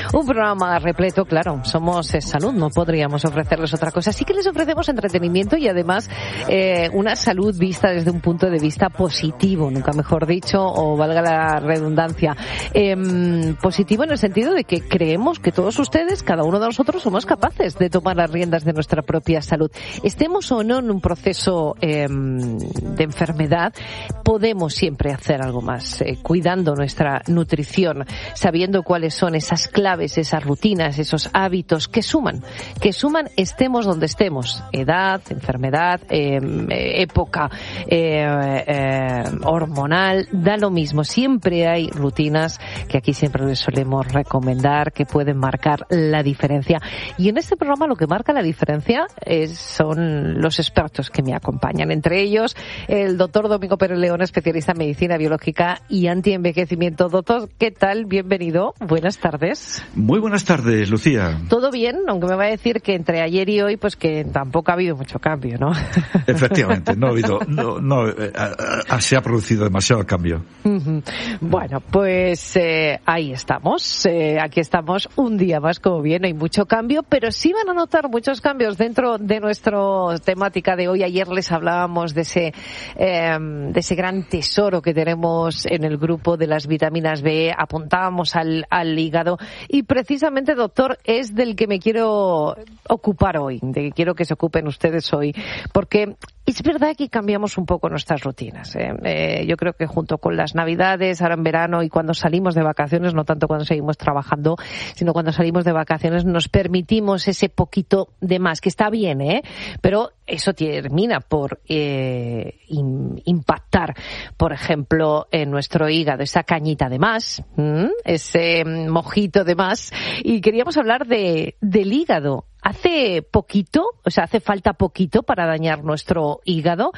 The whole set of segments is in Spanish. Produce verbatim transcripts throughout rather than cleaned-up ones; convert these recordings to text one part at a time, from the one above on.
Un programa repleto, claro, somos eh, salud, no podríamos ofrecerles otra cosa. Sí que les ofrecemos entretenimiento y además eh, una salud vista desde un punto de vista positivo, nunca mejor dicho, o valga la redundancia. Eh, positivo en el sentido de que creemos que todos ustedes, cada uno de nosotros, somos capaces de tomar las riendas de nuestra propia salud. Estemos o no en un proceso eh, de enfermedad, podemos siempre hacer algo más, eh, cuidando nuestra nutrición, sabiendo cuáles son esas claves, esas rutinas, esos hábitos que suman, que suman estemos donde estemos, edad, enfermedad, eh, época eh, eh, hormonal, da lo mismo. Siempre hay rutinas que aquí siempre les solemos recomendar que pueden marcar la diferencia. Y en este programa lo que marca la diferencia es, son los expertos que me acompañan, entre ellos el doctor Domingo Pérez León, especialista en medicina biológica y antienvejecimiento. Doctor, ¿qué tal? Bienvenido. Buenas tardes. Muy buenas tardes, Lucía. ¿Todo bien? Aunque me va a decir que entre ayer y hoy, pues que tampoco ha habido mucho cambio, ¿no? Efectivamente, no ha habido, no, no eh, se ha producido demasiado cambio. Uh-huh. Bueno, pues eh, ahí estamos. Eh, aquí estamos un día más, como bien, hay mucho cambio, pero sí van a notar muchos cambios dentro de nuestra temática de hoy. Ayer les hablábamos de ese, eh, de ese gran tesoro que tenemos en el grupo de las vitaminas B, apuntábamos al, al hígado y precisamente, doctor, es del que me quiero ocupar hoy, de que quiero que se ocupen ustedes hoy, porque es verdad que cambiamos un poco nuestras rutinas. ¿eh? Eh, yo creo que junto con las Navidades, ahora en verano y cuando salimos de vacaciones, no tanto cuando seguimos trabajando, sino cuando salimos de vacaciones, nos permitimos ese poquito de más, que está bien, ¿eh? Pero eso termina por eh, in, impactar, por ejemplo, en nuestro hígado, esa cañita de más, ¿m? ese mojito de más. Y queríamos hablar de del hígado. ¿Hace poquito, o sea, hace falta poquito para dañar nuestro hígado?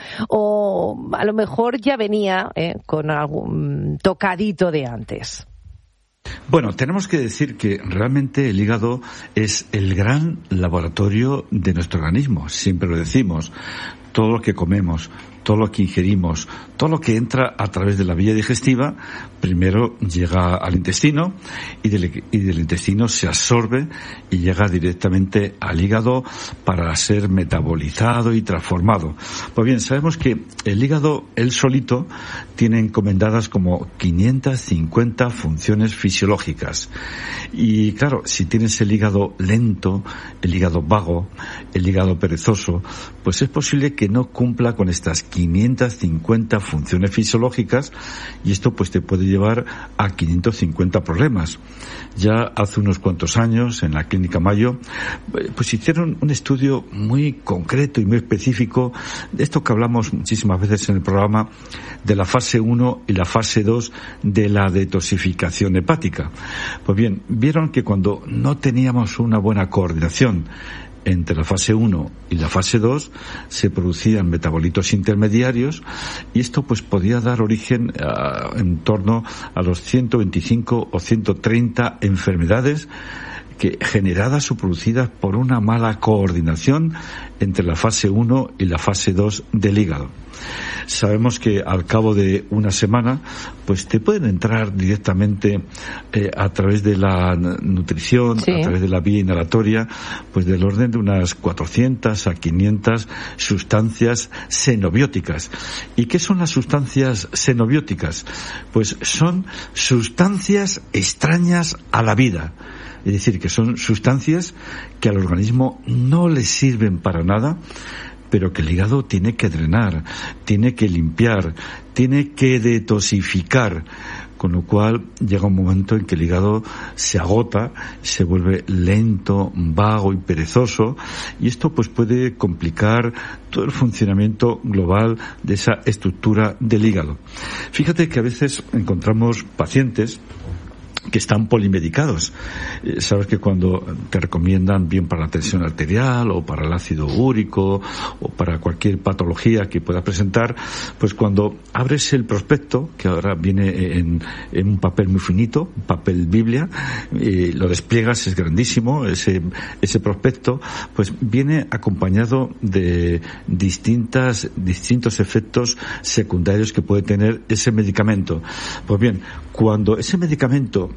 ¿O a lo mejor ya venía eh, con algún tocadito de antes? Bueno, tenemos que decir que realmente el hígado es el gran laboratorio de nuestro organismo. Siempre lo decimos. Todo lo que comemos, todo lo que ingerimos, todo lo que entra a través de la vía digestiva, primero llega al intestino y del, y del intestino se absorbe y llega directamente al hígado para ser metabolizado y transformado. Pues bien, sabemos que el hígado, él solito, tiene encomendadas como quinientas cincuenta funciones fisiológicas. Y claro, si tienes el hígado lento, el hígado vago, el hígado perezoso, pues es posible que no cumpla con estas quinientas cincuenta funciones fisiológicas y esto pues te puede llevar a quinientos cincuenta problemas. Ya hace unos cuantos años, en la Clínica Mayo, pues hicieron un estudio muy concreto y muy específico de esto que hablamos muchísimas veces en el programa, de la fase uno y la fase dos de la detoxificación hepática. Pues bien, vieron que cuando no teníamos una buena coordinación entre la fase uno y la fase dos se producían metabolitos intermediarios y esto pues podía dar origen a, en torno a los ciento veinticinco o ciento treinta enfermedades que generadas o producidas por una mala coordinación entre la fase uno y la fase dos del hígado. Sabemos que al cabo de una semana pues te pueden entrar directamente eh, a través de la nutrición, sí. a través de la vía inhalatoria, pues del orden de unas cuatrocientas a quinientas sustancias xenobióticas. ¿Y qué son las sustancias xenobióticas? Pues son sustancias extrañas a la vida. Es decir, que son sustancias que al organismo no le sirven para nada, pero que el hígado tiene que drenar, tiene que limpiar, tiene que detoxificar, con lo cual llega un momento en que el hígado se agota, se vuelve lento, vago y perezoso, y esto pues puede complicar todo el funcionamiento global de esa estructura del hígado. Fíjate que a veces encontramos pacientes que están polimedicados. Eh, sabes que cuando te recomiendan bien para la tensión arterial o para el ácido úrico o para cualquier patología que pueda presentar, pues cuando abres el prospecto, que ahora viene en, en un papel muy finito, un papel Biblia, eh, lo despliegas, es grandísimo, ese, ese prospecto, pues viene acompañado de distintas, distintos efectos secundarios que puede tener ese medicamento. Pues bien, cuando ese medicamento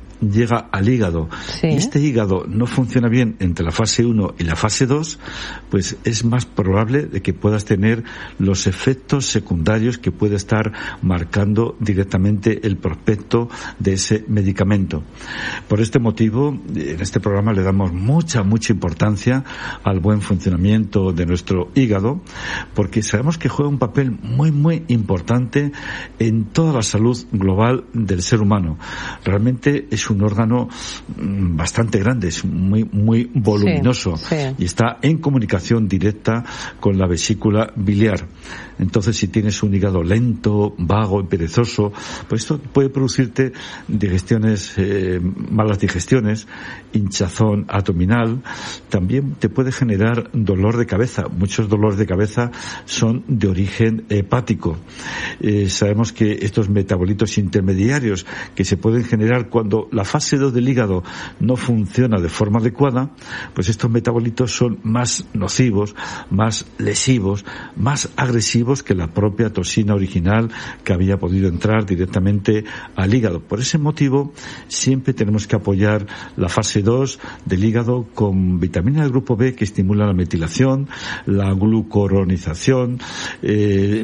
llega al hígado, sí. y este hígado no funciona bien entre la fase uno y la fase dos, pues es más probable de que puedas tener los efectos secundarios que puede estar marcando directamente el prospecto de ese medicamento. Por este motivo, en este programa le damos mucha, mucha importancia al buen funcionamiento de nuestro hígado, porque sabemos que juega un papel muy, muy importante en toda la salud global del ser humano. Realmente es un órgano bastante grande, es muy, muy voluminoso, sí, sí. y está en comunicación directa con la vesícula biliar. Entonces, si tienes un hígado lento, vago y perezoso, pues esto puede producirte digestiones, eh, malas digestiones, hinchazón abdominal, también te puede generar dolor de cabeza. Muchos dolores de cabeza son de origen hepático. Eh, sabemos que estos metabolitos intermediarios que se pueden generar cuando la fase dos del hígado no funciona de forma adecuada, pues estos metabolitos son más nocivos, más lesivos, más agresivos que la propia toxina original que había podido entrar directamente al hígado. Por ese motivo, siempre tenemos que apoyar la fase dos del hígado con vitamina del grupo B que estimula la metilación, la glucoronización, eh,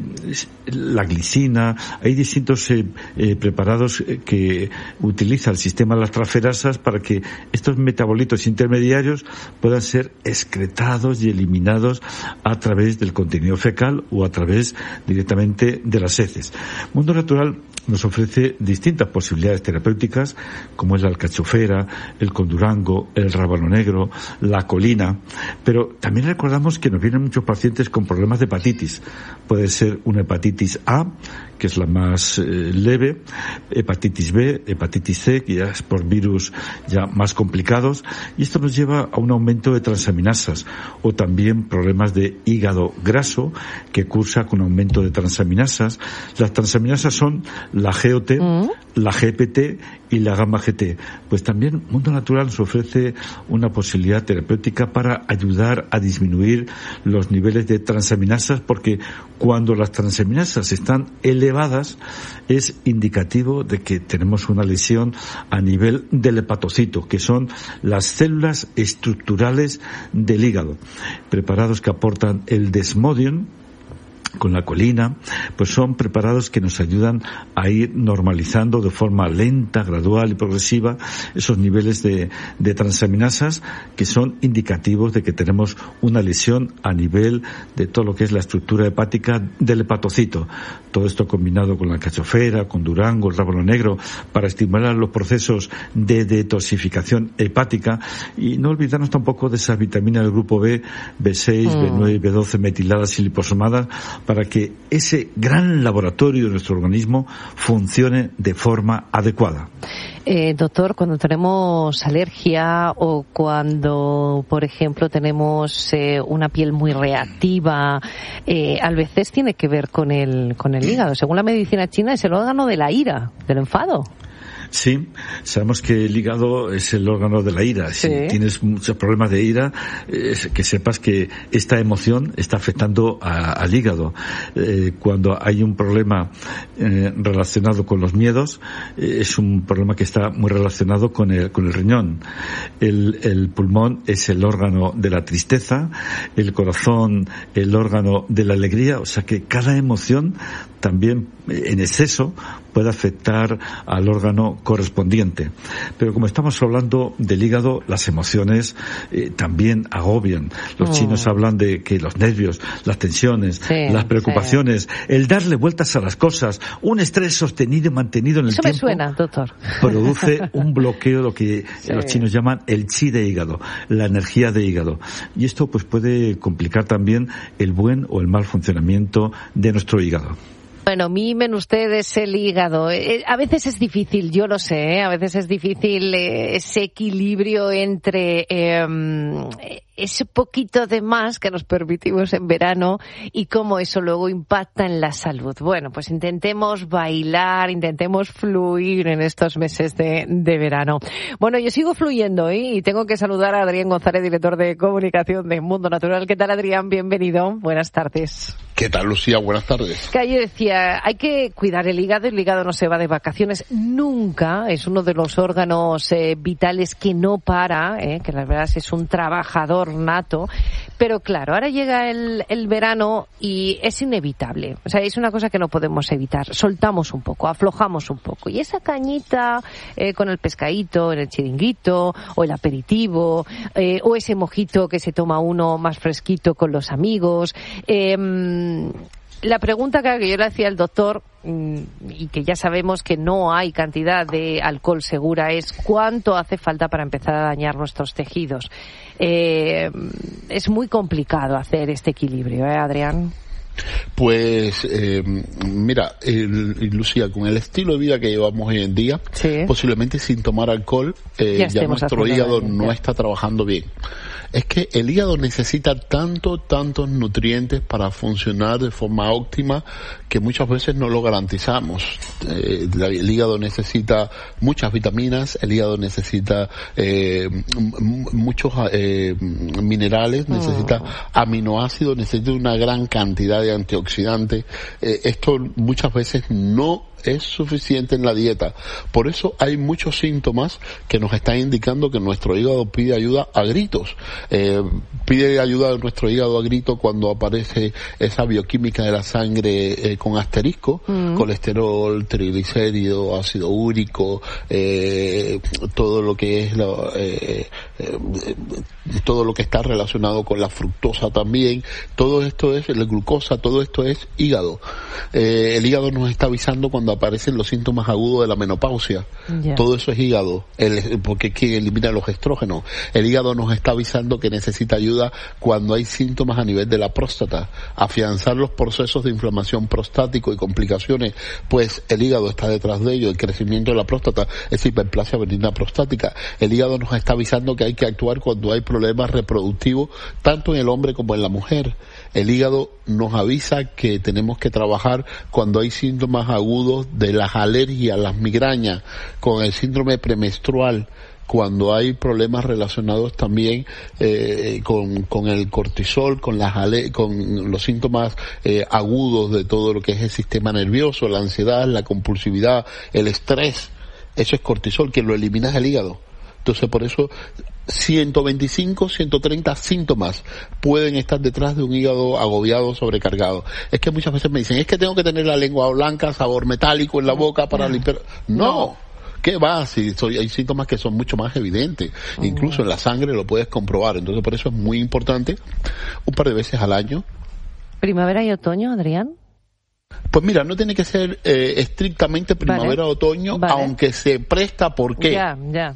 la glicina. Hay distintos eh, eh, preparados que utiliza el sistema de las transferasas para que estos metabolitos intermediarios puedan ser excretados y eliminados a través del contenido fecal o a través directamente de las heces. Mundo Natural nos ofrece distintas posibilidades terapéuticas, como es la alcachofera, el condurango, el rábano negro, la colina, pero también recordamos que nos vienen muchos pacientes con problemas de hepatitis. Puede ser una hepatitis A, que es la más eh, leve, hepatitis B, hepatitis C, que ya es por virus ya más complicados, y esto nos lleva a un aumento de transaminasas, o también problemas de hígado graso, que cursa con aumento de transaminasas. Las transaminasas son la G O T, mm. la G P T y la gamma G T. Pues también Mundo Natural nos ofrece una posibilidad terapéutica para ayudar a disminuir los niveles de transaminasas, porque cuando las transaminasas están elevadas es indicativo de que tenemos una lesión a nivel del hepatocito, que son las células estructurales del hígado. Preparados que aportan el desmodium con la colina, pues son preparados que nos ayudan a ir normalizando de forma lenta, gradual y progresiva esos niveles de, de transaminasas que son indicativos de que tenemos una lesión a nivel de todo lo que es la estructura hepática del hepatocito. Todo esto combinado con la alcachofera, con durango, el rábano negro, para estimular los procesos de detoxificación hepática, y no olvidarnos tampoco de esas vitaminas del grupo B, B seis, mm. B nueve, B doce metiladas y liposomadas, para que ese gran laboratorio de nuestro organismo funcione de forma adecuada. Eh, doctor, cuando tenemos alergia o cuando, por ejemplo, tenemos eh, una piel muy reactiva, eh, a veces tiene que ver con el, con el hígado. Según la medicina china, es el órgano de la ira, del enfado. Sí, sabemos que el hígado es el órgano de la ira. Si sí. tienes muchos problemas de ira, eh, que sepas que esta emoción está afectando a, al hígado. Eh, cuando hay un problema eh, relacionado con los miedos, eh, es un problema que está muy relacionado con el, con el riñón. El, el pulmón es el órgano de la tristeza, el corazón el órgano de la alegría, o sea que cada emoción también en exceso puede afectar al órgano correspondiente. Pero como estamos hablando del hígado, las emociones eh, también agobian. Los mm. chinos hablan de que los nervios, las tensiones, sí, las preocupaciones, sí. el darle vueltas a las cosas, un estrés sostenido y mantenido en el Eso tiempo. Eso me suena, doctor. Produce un bloqueo, lo que sí. los chinos llaman el chi de hígado, la energía de hígado. Y esto pues puede complicar también el buen o el mal funcionamiento de nuestro hígado. Bueno, mimen ustedes el hígado. Eh, a veces es difícil, yo lo sé, ¿eh? a veces es difícil eh, ese equilibrio entre eh, ese poquito de más que nos permitimos en verano y cómo eso luego impacta en la salud. Bueno, pues intentemos bailar, intentemos fluir en estos meses de, de verano. Bueno, yo sigo fluyendo ¿eh? y tengo que saludar a Adrián González, director de comunicación de Mundo Natural. ¿Qué tal, Adrián? Bienvenido. Buenas tardes. ¿Qué tal, Lucía? Buenas tardes. Que yo decía, hay que cuidar el hígado, el hígado no se va de vacaciones nunca, es uno de los órganos eh, vitales que no para, eh, que la verdad es un trabajador nato, pero claro, ahora llega el, el verano y es inevitable, o sea, es una cosa que no podemos evitar, soltamos un poco, aflojamos un poco, y esa cañita eh, con el pescadito, en el chiringuito, o el aperitivo, eh, o ese mojito que se toma uno más fresquito con los amigos, eh, la pregunta que yo le hacía al doctor, y que ya sabemos que no hay cantidad de alcohol segura, es cuánto hace falta para empezar a dañar nuestros tejidos. Eh, es muy complicado hacer este equilibrio, ¿eh, Adrián? Pues, eh, mira, el, Lucía, con el estilo de vida que llevamos hoy en día, sí. posiblemente sin tomar alcohol, eh, ya, ya nuestro hígado bien, no ya. está trabajando bien. Es que el hígado necesita tanto, tantos nutrientes para funcionar de forma óptima que muchas veces no lo garantizamos. Eh, el hígado necesita muchas vitaminas, el hígado necesita eh, muchos eh, minerales, necesita oh. aminoácidos, necesita una gran cantidad de antioxidantes. Eh, esto muchas veces no es suficiente en la dieta. Por eso hay muchos síntomas que nos están indicando que nuestro hígado pide ayuda a gritos. Eh, pide ayuda a nuestro hígado a gritos cuando aparece esa bioquímica de la sangre eh, con asterisco, mm. colesterol, triglicérido, ácido úrico, eh, todo lo que es lo, eh, eh, todo lo que está relacionado con la fructosa también. Todo esto es la glucosa, todo esto es hígado. Eh, el hígado nos está avisando cuando aparecen los síntomas agudos de la menopausia. Yeah. Todo eso es hígado, el, porque que elimina los estrógenos. El hígado nos está avisando que necesita ayuda cuando hay síntomas a nivel de la próstata. Afianzar los procesos de inflamación prostático y complicaciones, pues el hígado está detrás de ello. El crecimiento de la próstata es hiperplasia benigna prostática. El hígado nos está avisando que hay que actuar cuando hay problemas reproductivos, tanto en el hombre como en la mujer. El hígado nos avisa que tenemos que trabajar cuando hay síntomas agudos de las alergias, las migrañas, con el síndrome premenstrual, cuando hay problemas relacionados también eh, con, con el cortisol, con las ale- con los síntomas eh, agudos de todo lo que es el sistema nervioso, la ansiedad, la compulsividad, el estrés. Eso es cortisol, que lo eliminas del hígado. Entonces, por eso ciento veinticinco, ciento treinta síntomas pueden estar detrás de un hígado agobiado, sobrecargado. Es que muchas veces me dicen, es que tengo que tener la lengua blanca, sabor metálico en la boca para limpiar. No. no. ¿Qué va? Si soy, hay síntomas que son mucho más evidentes. Oh. Incluso en la sangre lo puedes comprobar. Entonces, por eso es muy importante un par de veces al año. ¿Primavera y otoño, Adrián? Pues mira, no tiene que ser eh, estrictamente primavera o vale. otoño, vale. aunque se presta. ¿Por qué? Ya, ya.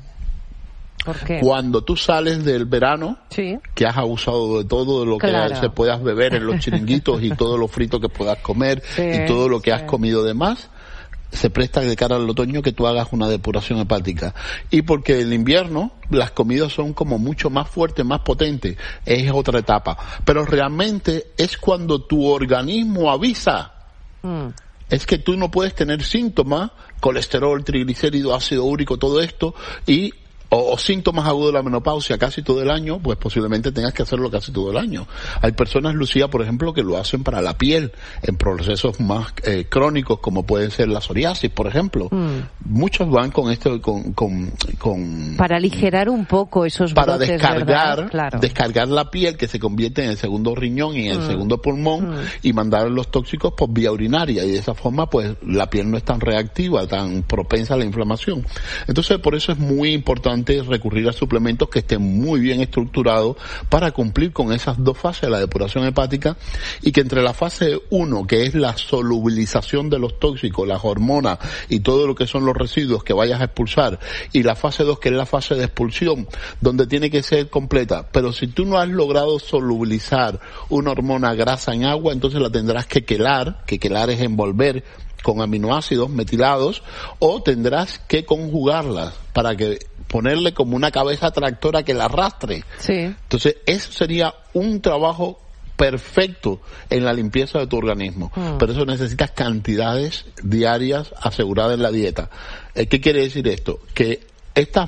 ¿Por qué? Cuando tú sales del verano, sí. que has abusado de todo lo claro. que se puedas beber en los chiringuitos y todo lo frito que puedas comer sí, y todo lo que sí. has comido de más, se presta de cara al otoño que tú hagas una depuración hepática. Y porque el invierno las comidas son como mucho más fuertes, más potentes, es otra etapa. Pero realmente es cuando tu organismo avisa. Mm. Es que tú no puedes tener síntomas, colesterol, triglicéridos, ácido úrico, todo esto, y O, o síntomas agudos de la menopausia casi todo el año, pues posiblemente tengas que hacerlo casi todo el año. Hay personas, Lucía, por ejemplo, que lo hacen para la piel, en procesos más eh, crónicos, como puede ser la psoriasis, por ejemplo. Mm. Muchos van con esto, con, con, con... Para aligerar un poco esos Para brotes, descargar, claro. descargar la piel, que se convierte en el segundo riñón y en el mm. segundo pulmón, mm. y mandar los tóxicos por vía urinaria. Y de esa forma, pues, la piel no es tan reactiva, tan propensa a la inflamación. Entonces, por eso es muy importante recurrir a suplementos que estén muy bien estructurados para cumplir con esas dos fases de la depuración hepática, y que entre la fase uno, que es la solubilización de los tóxicos, las hormonas y todo lo que son los residuos que vayas a expulsar, y la fase dos, que es la fase de expulsión, donde tiene que ser completa. Pero si tú no has logrado solubilizar una hormona grasa en agua, entonces la tendrás que quelar, que quelar es envolver con aminoácidos metilados, o tendrás que conjugarlas para que ponerle como una cabeza tractora que la arrastre. Sí. Entonces, eso sería un trabajo perfecto en la limpieza de tu organismo. Mm. Pero eso necesitas cantidades diarias aseguradas en la dieta. ¿Qué quiere decir esto? Que esta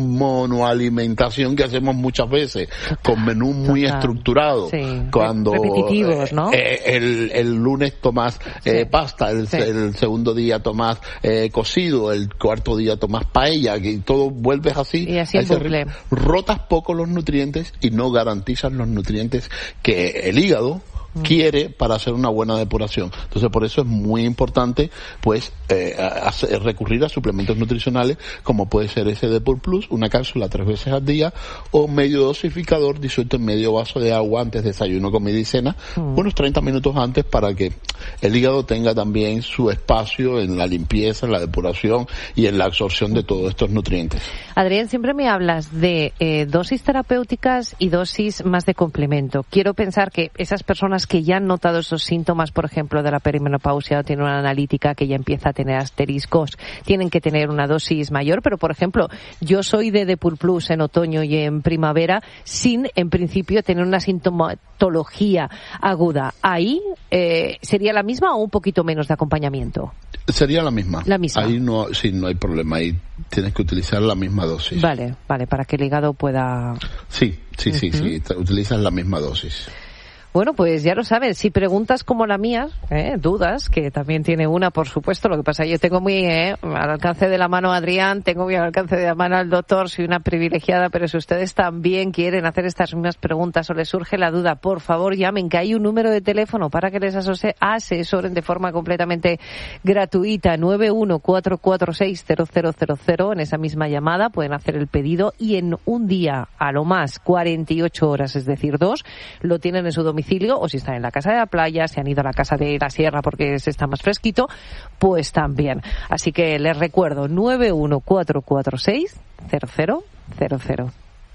monoalimentación que hacemos muchas veces, con menú muy Total. estructurado, sí. cuando repetitivos, ¿no? eh, el, el lunes tomas eh, sí. pasta, el, sí. el segundo día tomas eh, cocido, el cuarto día tomas paella, que todo vuelves así, y así en bucle. Rotas poco los nutrientes y no garantizas los nutrientes que el hígado quiere para hacer una buena depuración. Entonces, por eso es muy importante, pues, eh, hacer, recurrir a suplementos nutricionales, como puede ser ese Depur Plus, una cápsula tres veces al día, o medio dosificador disuelto en medio vaso de agua antes de desayuno, comida y cena, mm. unos treinta minutos antes, para que el hígado tenga también su espacio en la limpieza, en la depuración y en la absorción de todos estos nutrientes. Adrián, siempre me hablas de eh, dosis terapéuticas y dosis más de complemento. Quiero pensar que esas personas que ya han notado esos síntomas, por ejemplo, de la perimenopausia, o tienen una analítica que ya empieza a tener asteriscos, tienen que tener una dosis mayor, pero, por ejemplo, yo soy de Depur Plus en otoño y en primavera, sin, en principio, tener una sintomatología aguda. ¿Ahí eh, sería la misma o un poquito menos de acompañamiento? Sería la misma. La misma. Ahí no, sí, no hay problema. Ahí tienes que utilizar la misma dosis. Vale, vale, para que el hígado pueda... Sí, sí, uh-huh. sí, sí, utilizas la misma dosis. Bueno, pues ya lo sabes, si preguntas como la mía, ¿eh? dudas, que también tiene una, por supuesto, lo que pasa, yo tengo muy eh, al alcance de la mano a Adrián, tengo muy al alcance de la mano al doctor, soy una privilegiada, pero si ustedes también quieren hacer estas mismas preguntas o les surge la duda, por favor llamen, que hay un número de teléfono para que les asesoren de forma completamente gratuita, nueve uno cuatro cuatro seis cero cero cero cero, en esa misma llamada pueden hacer el pedido y en un día, a lo más cuarenta y ocho horas, es decir, dos, lo tienen en su domicilio, o si están en la casa de la playa, si han ido a la casa de la sierra porque se está más fresquito, pues también. Así que les recuerdo, nueve uno cuatro cuatro seis cero cero cero cero.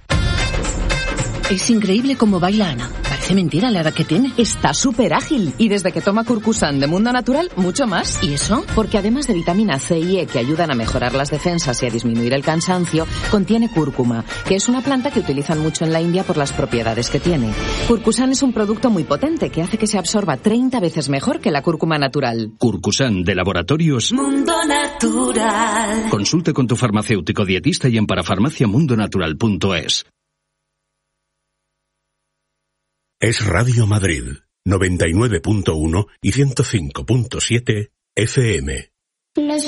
Es increíble cómo baila Ana. Parece mentira la edad que tiene. Está súper ágil y desde que toma Curcusan de Mundo Natural, mucho más. ¿Y eso? Porque además de vitamina C y E que ayudan a mejorar las defensas y a disminuir el cansancio, contiene cúrcuma, que es una planta que utilizan mucho en la India por las propiedades que tiene. Curcusan es un producto muy potente que hace que se absorba treinta veces mejor que la cúrcuma natural. Curcusan de Laboratorios Mundo Natural. Consulte con tu farmacéutico dietista y en parafarmacia mundo natural punto es. Es Radio Madrid, noventa y nueve punto uno y ciento cinco punto siete F M.